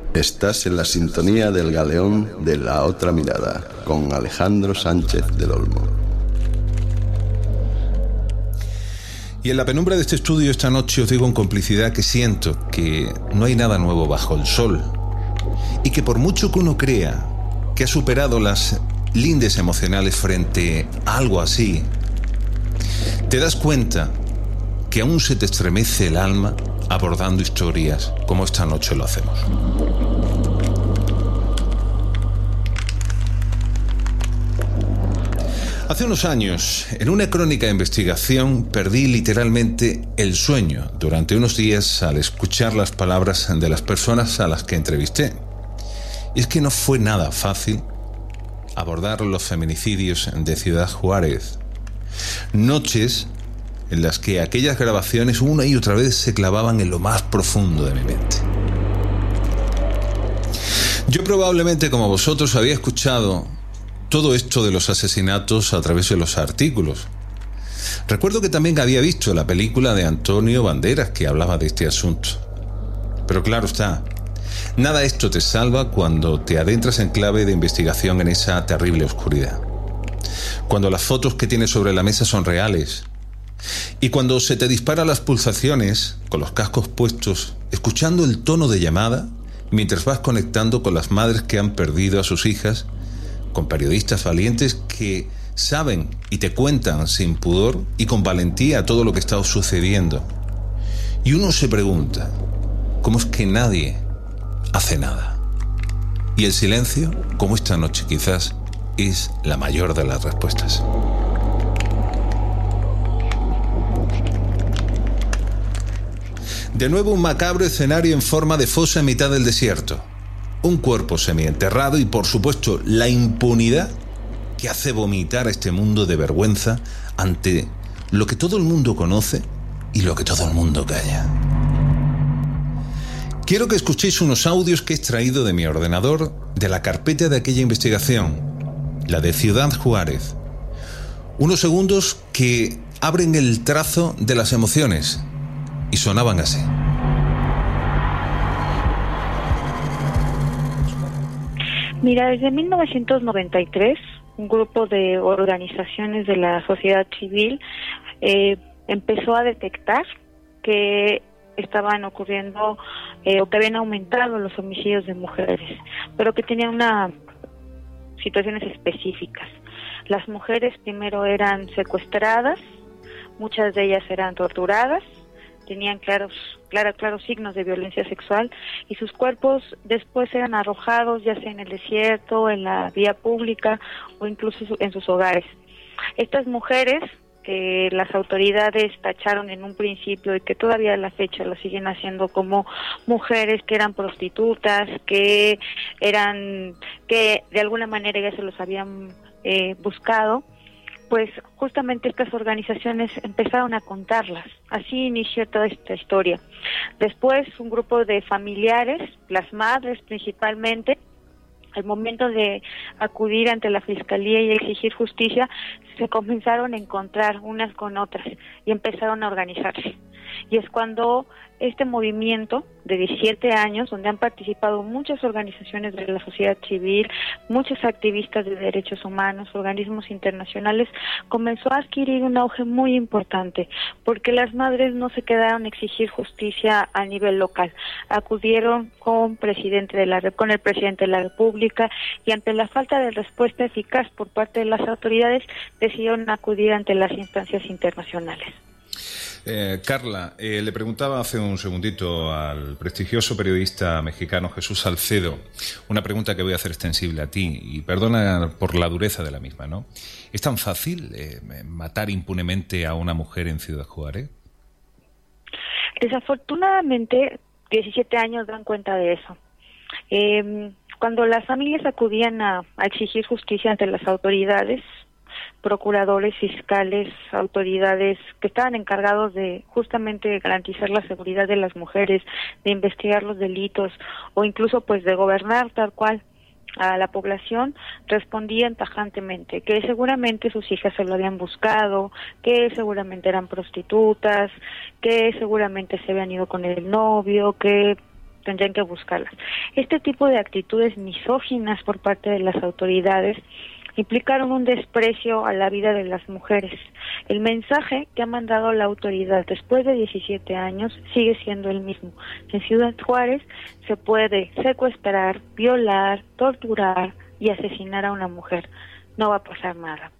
Estás en la sintonía del Galeón de La Otra Mirada, con Alejandro Sánchez del Olmo. Y en la penumbra de este estudio esta noche os digo en complicidad que siento que no hay nada nuevo bajo el sol. Y que por mucho que uno crea que ha superado las lindes emocionales frente a algo así, te das cuenta que aún se te estremece el alma abordando historias como esta noche lo hacemos. Hace unos años, en una crónica de investigación, perdí literalmente el sueño durante unos días al escuchar las palabras de las personas a las que entrevisté. Y es que no fue nada fácil abordar los feminicidios de Ciudad Juárez. Noches en las que aquellas grabaciones una y otra vez se clavaban en lo más profundo de mi mente. Yo probablemente, como vosotros, había escuchado todo esto de los asesinatos a través de los artículos. Recuerdo que también había visto la película de Antonio Banderas que hablaba de este asunto. Pero claro está, nada de esto te salva cuando te adentras en clave de investigación en esa terrible oscuridad. Cuando las fotos que tienes sobre la mesa son reales. Y cuando se te disparan las pulsaciones, con los cascos puestos, escuchando el tono de llamada, mientras vas conectando con las madres que han perdido a sus hijas, con periodistas valientes que saben y te cuentan sin pudor y con valentía todo lo que está sucediendo. Y uno se pregunta, ¿cómo es que nadie hace nada? Y el silencio, como esta noche quizás, es la mayor de las respuestas. De nuevo un macabro escenario en forma de fosa en mitad del desierto. Un cuerpo semienterrado y, por supuesto, la impunidad que hace vomitar a este mundo de vergüenza ante lo que todo el mundo conoce y lo que todo el mundo calla. Quiero que escuchéis unos audios que he extraído de mi ordenador de la carpeta de aquella investigación, la de Ciudad Juárez. Unos segundos que abren el trazo de las emociones y sonaban así. Mira, desde 1993, un grupo de organizaciones de la sociedad civil empezó a detectar que estaban ocurriendo o que habían aumentado los homicidios de mujeres, pero que tenían unas situaciones específicas. Las mujeres primero eran secuestradas, muchas de ellas eran torturadas, tenían claros signos de violencia sexual y sus cuerpos después eran arrojados ya sea en el desierto, en la vía pública o incluso en sus hogares. Estas mujeres que las autoridades tacharon en un principio y que todavía a la fecha lo siguen haciendo como mujeres que eran prostitutas, que de alguna manera ya se los habían buscado, pues justamente estas organizaciones empezaron a contarlas. Así inició toda esta historia. Después un grupo de familiares, las madres principalmente, al momento de acudir ante la fiscalía y exigir justicia, se comenzaron a encontrar unas con otras y empezaron a organizarse. Y es cuando este movimiento de 17 años, donde han participado muchas organizaciones de la sociedad civil, muchos activistas de derechos humanos, organismos internacionales, comenzó a adquirir un auge muy importante, porque las madres no se quedaron a exigir justicia a nivel local, acudieron con el presidente de la República y ante la falta de respuesta eficaz por parte de las autoridades decidieron acudir ante las instancias internacionales. Carla, le preguntaba hace un segundito al prestigioso periodista mexicano Jesús Salcedo una pregunta que voy a hacer extensible a ti, y perdona por la dureza de la misma, ¿no? ¿Es tan fácil matar impunemente a una mujer en Ciudad Juárez? Desafortunadamente, 17 años dan cuenta de eso. Cuando las familias acudían a exigir justicia ante las autoridades, procuradores, fiscales, autoridades que estaban encargados de justamente garantizar la seguridad de las mujeres, de investigar los delitos o incluso pues de gobernar tal cual a la población, respondían tajantemente que seguramente sus hijas se lo habían buscado, que seguramente eran prostitutas, que seguramente se habían ido con el novio, que tendrían que buscarlas. Este tipo de actitudes misóginas por parte de las autoridades implicaron un desprecio a la vida de las mujeres. El mensaje que ha mandado la autoridad después de 17 años sigue siendo el mismo. En Ciudad Juárez se puede secuestrar, violar, torturar y asesinar a una mujer. No va a pasar nada.